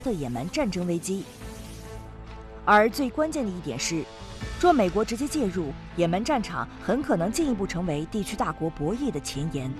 的也门战争危机。而最关键的一点是，若美国直接介入，也门战场很可能进一步成为地区大国博弈的前沿。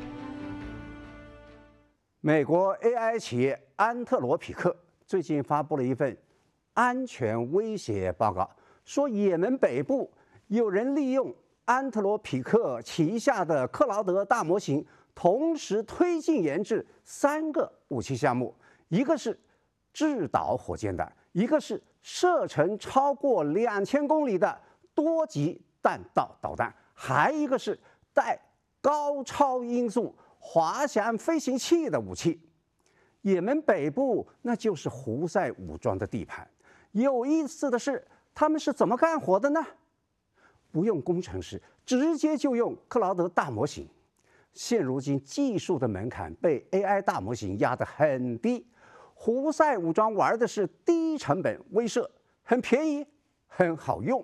美国 AI 企业安特罗匹克最近发布了一份安全威胁报告，说也门北部有人利用安特罗匹克旗下的克劳德大模型，同时推进研制3个武器项目，一个是制导火箭弹，一个是射程超过2000公里的多级弹道导弹，还一个是带高超音速滑翔飞行器的武器。也门北部那就是胡塞武装的地盘。有意思的是，他们是怎么干活的呢？不用工程师，直接就用克劳德大模型。现如今技术的门槛被 AI 大模型压得很低，胡塞武装玩的是低成本威慑，很便宜，很好用。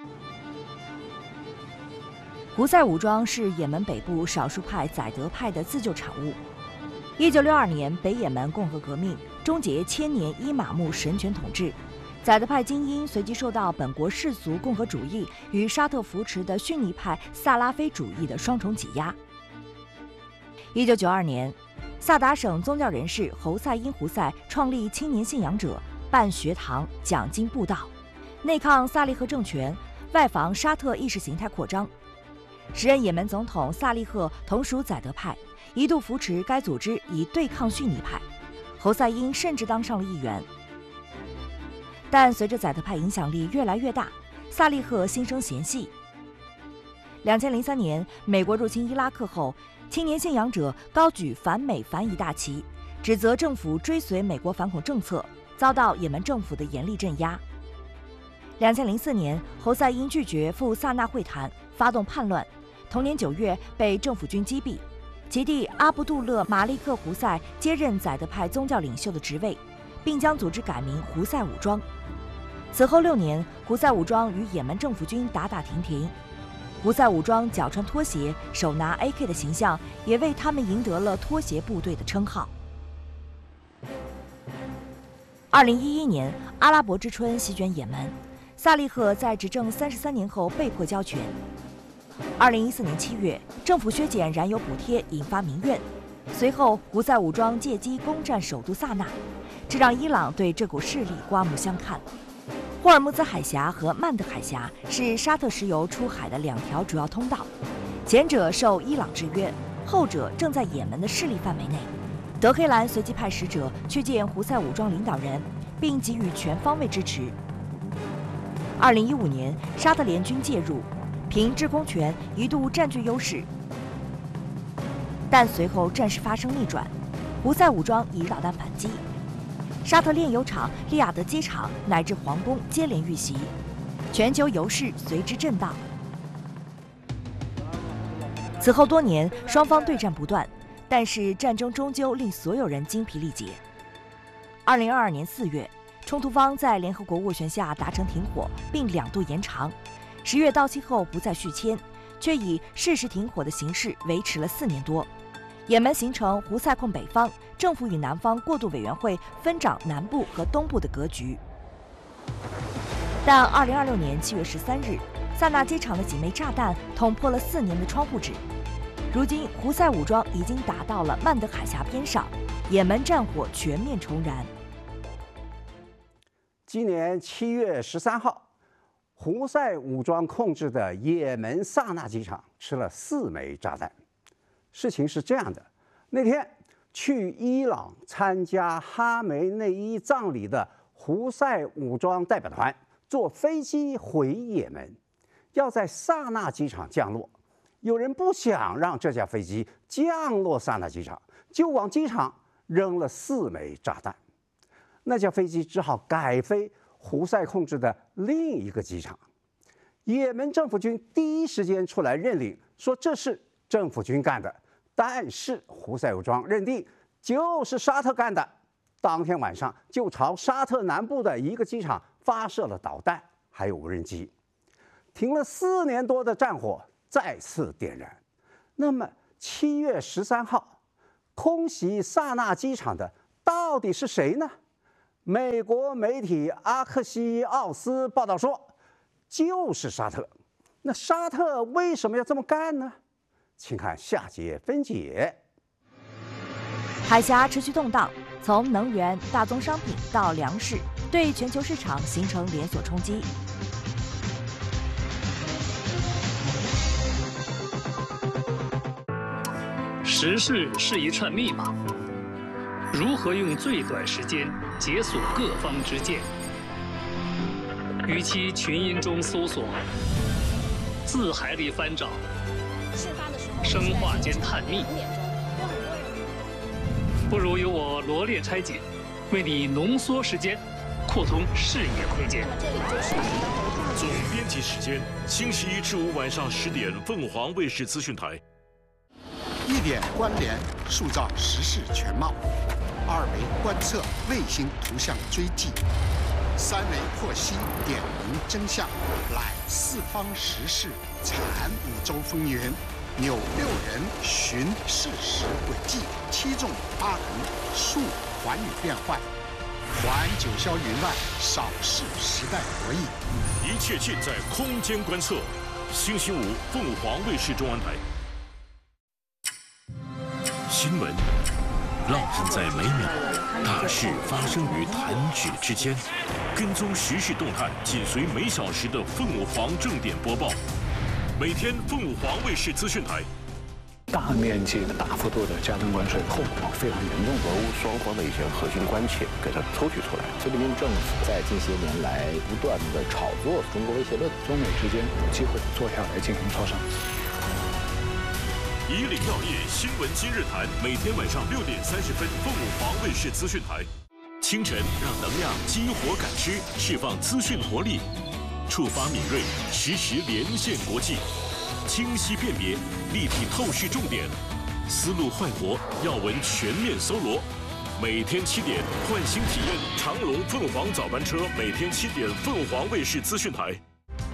胡塞武装是也门北部少数派宰德派的自救产物。1962年，北也门共和革命终结千年伊玛目神权统治，宰德派精英随即受到本国世俗共和主义与沙特扶持的逊尼派萨拉菲主义的双重挤压。1992年，萨达省宗教人士侯赛因·胡塞创立青年信仰者，办学堂、讲经布道，内抗萨利赫政权，外防沙特意识形态扩张。时任也门总统萨利赫同属宰德派，一度扶持该组织以对抗逊尼派，侯赛因甚至当上了议员。但随着宰德派影响力越来越大，萨利赫心生嫌隙。2003年，美国入侵伊拉克后，青年信仰者高举反美反以大旗，指责政府追随美国反恐政策，遭到也门政府的严厉镇压。2004年，侯赛因拒绝赴萨那会谈，发动叛乱，同年9月被政府军击毙。其弟阿卜杜勒·马利克·胡塞接任宰德派宗教领袖的职位，并将组织改名胡塞武装。此后6年，胡塞武装与也门政府军打打停停。胡塞武装脚穿拖鞋，手拿 AK 的形象，也为他们赢得了拖鞋部队的称号。2011年，阿拉伯之春席卷也门，萨利赫在执政33年后被迫交权。2014年7月，政府削减燃油补贴，引发民怨。随后，胡塞武装借机攻占首都萨那，这让伊朗对这股势力刮目相看。霍尔木兹海峡和曼德海峡是沙特石油出海的2条主要通道，前者受伊朗制约，后者正在也门的势力范围内。德黑兰随即派使者去见胡塞武装领导人，并给予全方位支持。2015年，沙特联军介入，凭制空权一度占据优势，但随后战事发生逆转，胡塞武装以导弹反击。沙特炼油厂、利雅得机场乃至皇宫接连遇袭，全球油市随之震荡。此后多年，双方对战不断，但是战争终究令所有人精疲力竭。2022年4月，冲突方在联合国斡旋下达成停火，并2度延长。10月到期后不再续签，却以事实停火的形式维持了4年多。也门形成胡塞控北方，政府与南方过渡委员会分掌南部和东部的格局。但2026年7月13日，萨那机场的几枚炸弹捅破了4年的窗户纸。如今，胡塞武装已经打到了曼德海峡边上，也门战火全面重燃。 今年7月13号，胡塞武装控制的也门萨那机场吃了4枚炸弹。事情是这样的，那天去伊朗参加哈梅内伊葬礼的胡塞武装代表团坐飞机回也门，要在萨那机场降落。有人不想让这架飞机降落萨那机场，就往机场扔了4枚炸弹。那架飞机只好改飞胡塞控制的另一个机场。也门政府军第一时间出来认领，说这是政府军干的，但是胡塞武装认定就是沙特干的。当天晚上就朝沙特南部的一个机场发射了导弹，还有无人机。停了4年多的战火再次点燃。那么7月13号，空袭萨那机场的到底是谁呢？ 美国媒体阿克西奥斯报道说，就是沙特。那沙特为什么要这么干呢？请看下节分解。 海峡持续动荡，从能源、大宗商品到粮食，对全球市场形成连锁冲击。 时事是一串密码，如何用最短时间解锁各方之见？与其群音中搜索，字海里翻找，生化间探秘，不如由我罗列拆解，为你浓缩时间，扩通视野空间。 总编辑时间：星期一至五晚上10点，凤凰卫视资讯台。 1点关联，塑造时事全貌；2维观测，卫星图像追迹；3维获悉，点明真相，揽四方时事，阐五洲风云，扭六人，寻事实轨迹，7纵8横，述寰宇变幻，还九霄云乱，扫视时代博弈。 一切尽在空间观测。星期五，凤凰卫视中文台。新闻浪漫在每秒，大事发生于弹指之间。跟踪时事动态，紧随每小时的凤凰正点播报。每天凤凰卫视资讯台。 大面积的、大幅度的加征关税，后果非常严重。 俄乌双方的一些核心关切给它抽取出来。 菲律宾政府在近些年来不断的炒作中国威胁论，中美之间有机会坐下来进行磋商。 以领要业，新闻今日谈，每天晚上6点30分，凤凰卫视资讯台。清晨让能量激活感知，释放资讯活力，触发敏锐，实时连线国际，清晰辨别，立体透视重点，思路焕活，要闻全面搜罗。每天7点，唤醒体验长荣凤凰早班车，每天7点，凤凰卫视资讯台。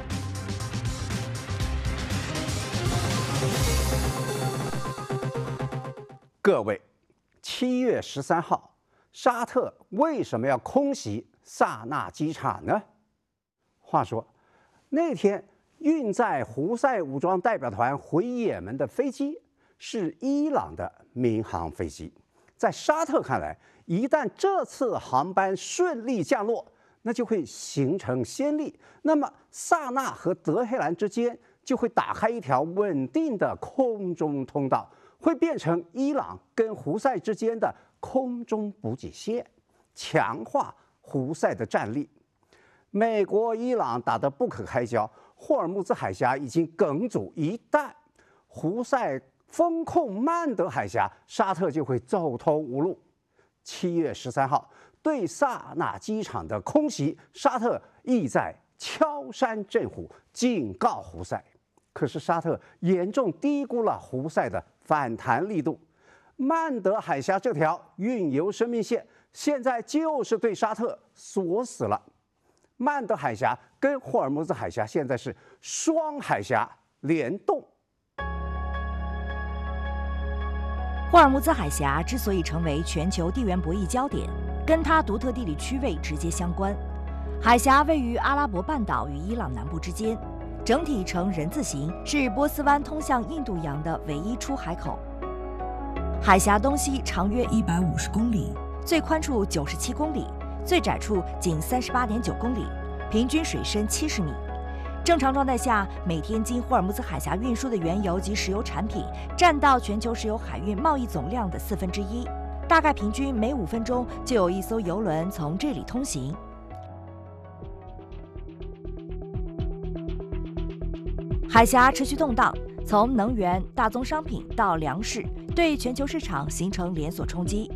各位，7月13号，沙特为什么要空袭萨那机场呢？话说，那天运载胡塞武装代表团回也门的飞机是伊朗的民航飞机。在沙特看来，一旦这次航班顺利降落，那就会形成先例。那么，萨那和德黑兰之间就会打开一条稳定的空中通道。会变成伊朗跟胡塞之间的空中补给线，强化胡塞的战力。美国、伊朗打得不可开交，霍尔木兹海峡已经梗阻，一旦胡塞封控曼德海峡，沙特就会走投无路。7月13号对萨那机场的空袭，沙特意在敲山震虎，警告胡塞。可是沙特严重低估了胡塞的反弹力度，曼德海峡这条运油生命线现在就是对沙特锁死了。曼德海峡跟霍尔木兹海峡现在是双海峡联动。 霍尔木兹海峡之所以成为全球地缘博弈焦点，跟它独特地理区位直接相关。海峡位于阿拉伯半岛与伊朗南部之间，整体呈人字形，是波斯湾通向印度洋的唯一出海口。海峡东西长约150公里，最宽处97公里，最窄处仅38.9公里，平均水深70米。正常状态下，每天经霍尔木兹海峡运输的原油及石油产品占到全球石油海运贸易总量的1/4，大概平均每5分钟就有一艘油轮从这里通行。海峡持续动荡，从能源、大宗商品到粮食，对全球市场形成连锁冲击。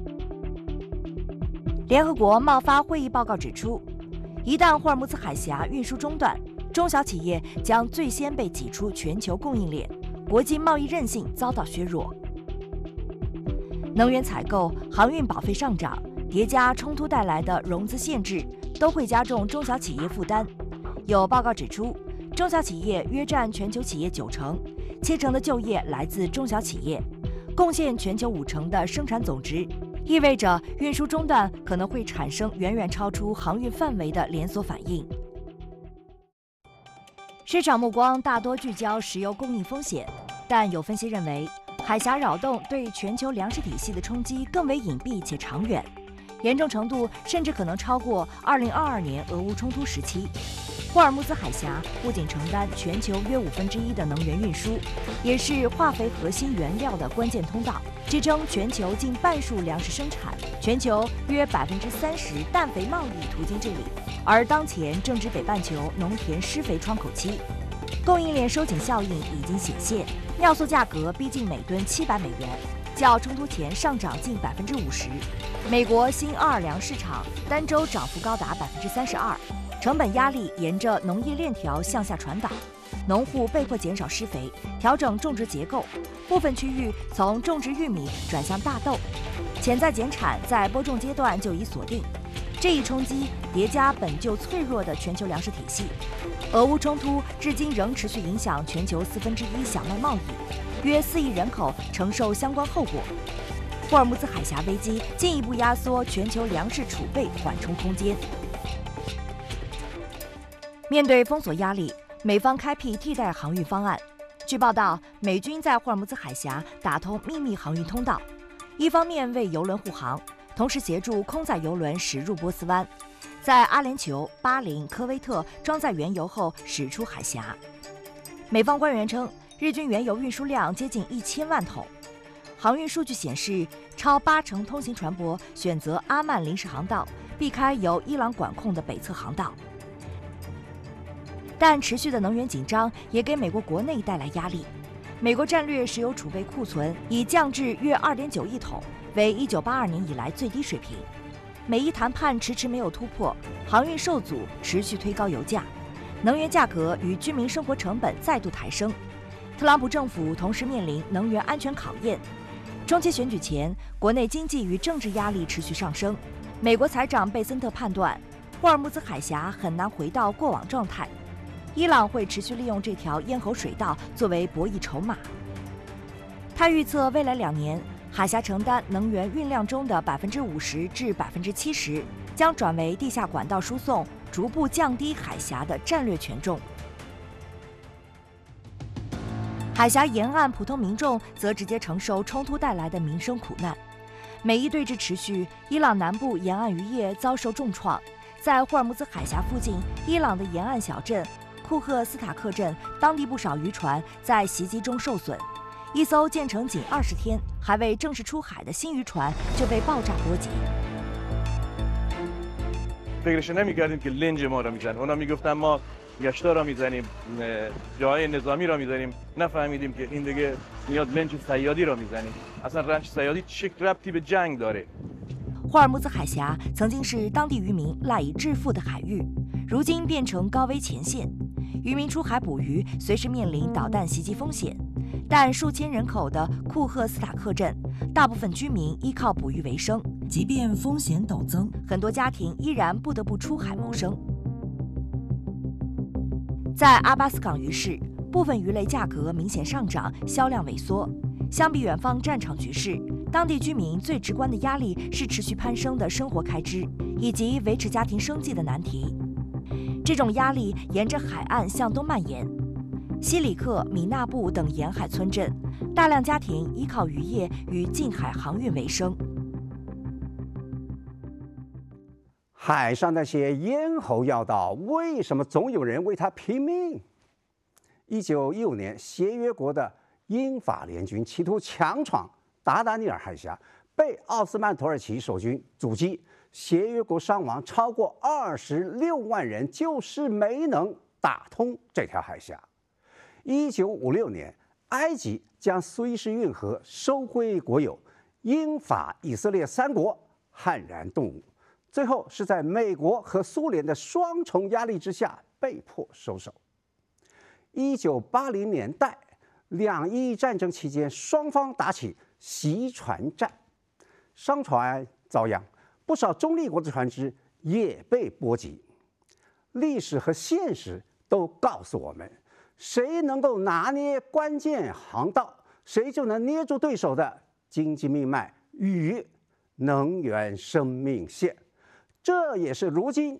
联合国贸发会议报告指出，一旦霍尔木兹海峡运输中断，中小企业将最先被挤出全球供应链，国际贸易韧性遭到削弱。能源采购、航运保费上涨，叠加冲突带来的融资限制，都会加重中小企业负担。有报告指出，中小企业约占全球企业90%，7成的就业来自中小企业，贡献全球5成的生产总值。 意味着运输中断可能会产生远远超出航运范围的连锁反应。市场目光大多聚焦石油供应风险，但有分析认为，海峡扰动对全球粮食体系的冲击更为隐蔽且长远，严重程度甚至可能超过2022年俄乌冲突时期。霍尔木兹海峡不仅承担全球约1/5的能源运输，也是化肥核心原料的关键通道，支撑全球近半数粮食生产。全球约30%氮肥贸易途经这里，而当前正值北半球农田施肥窗口期，供应链收紧效应已经显现。尿素价格逼近每吨700美元，较冲突前上涨近50%。美国新奥尔良市场单周涨幅高达32%。成本压力沿着农业链条向下传导，农户被迫减少施肥，调整种植结构，部分区域从种植玉米转向大豆，潜在减产在播种阶段就已锁定。这一冲击叠加本就脆弱的全球粮食体系，俄乌冲突至今仍持续影响全球1/4小麦贸易，约4亿人口承受相关后果。霍尔木兹海峡危机进一步压缩全球粮食储备缓冲空间。面对封锁压力，美方开辟替代航运方案。据报道，美军在霍尔木兹海峡打通秘密航运通道，一方面为油轮护航，同时协助空载油轮驶入波斯湾，在阿联酋、巴林、科威特装载原油后驶出海峡。美方官员称，日军原油运输量接近1000万桶。航运数据显示，超80%通行船舶选择阿曼临时航道，避开由伊朗管控的北侧航道。但持续的能源紧张也给美国国内带来压力。美国战略石油储备库存已降至约2.9亿桶，为1982年以来最低水平。美伊谈判迟迟没有突破，航运受阻，持续推高油价，能源价格与居民生活成本再度抬升。特朗普政府同时面临能源安全考验。中期选举前，国内经济与政治压力持续上升。美国财长贝森特判断，霍尔木兹海峡很难回到过往状态。伊朗会持续利用这条咽喉水道作为博弈筹码。他预测未来2年，海峡承担能源运量中的50%至70%，将转为地下管道输送，逐步降低海峡的战略权重。海峡沿岸普通民众则直接承受冲突带来的民生苦难。美伊对峙持续，伊朗南部沿岸渔业遭受重创。在霍尔木兹海峡附近，伊朗的沿岸小镇库赫斯塔克镇，当地不少渔船在袭击中受损。一艘建成仅20天、还未正式出海的新渔船就被爆炸波及。 فکرش نمی‌کردیم که لنج ما رو میزنن. اونا میگفتن ما گشتا رو میزنیم، جاهای نظامی رو میزنیم. نفهمیدیم که این دیگه میاد لنج صیادی رو میزنیم. اصلا لنج صیادی چه ربطی به جنگ داره؟ 霍尔木兹海峡曾经是当地渔民赖以致富的海域，如今变成高危前线。渔民出海捕鱼，随时面临导弹袭击风险。但数千人口的库赫斯塔克镇，大部分居民依靠捕鱼为生，即便风险陡增，很多家庭依然不得不出海谋生。在阿巴斯港鱼市，部分鱼类价格明显上涨，销量萎缩。相比远方战场局势，当地居民最直观的压力是持续攀升的生活开支，以及维持家庭生计的难题。这种压力沿着海岸向东蔓延，西里克、米纳布等沿海村镇，大量家庭依靠渔业与近海航运为生。 海上那些咽喉要道，为什么总有人为它拼命？1915年，协约国的英法联军企图强闯达达尼尔海峡，被奥斯曼土耳其守军阻击，协约国伤亡超过26万人，就是没能打通这条海峡。1956年，埃及将苏伊士运河收归国有，英法以色列3国悍然动武，最后是在美国和苏联的双重压力之下被迫收手。1980年代，两伊战争期间，双方打起袭船战，商船遭殃，不少中立国的船只也被波及。历史和现实都告诉我们，谁能够拿捏关键航道，谁就能捏住对手的经济命脉与能源生命线。这也是如今